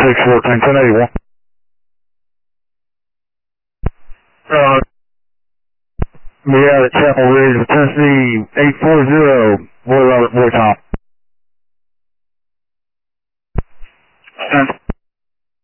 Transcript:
1081. Yeah, the Chapel Ridge, Tennessee 840, voice Tom.